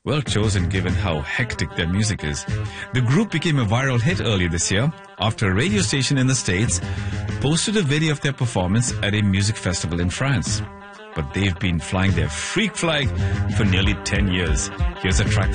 Well chosen given how hectic their music is. The group became a viral hit earlier this year after a radio station in the States posted a video of their performance at a music festival in France. But they've been flying their freak flag for nearly 10 years. Here's a track